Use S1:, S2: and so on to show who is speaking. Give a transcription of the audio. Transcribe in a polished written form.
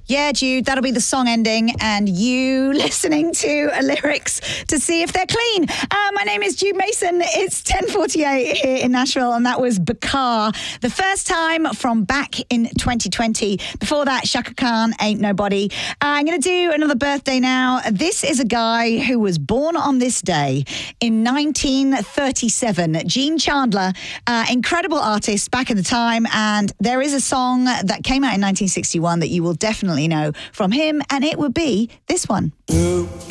S1: Yeah, Jude, that'll be the song ending and you listening to lyrics to see if they're clean. My name is Jude Mason. It's 10:48 here in Nashville and that was Bakar, the first time from back in 2020. Before that, Shaka Khan, Ain't Nobody. I'm going to do another birthday now. This is a guy who was born on this day in 1937. Gene Chandler, incredible artist back in the time, and there is a song that came out in 1961 that you will definitely know from him, and it would be this one.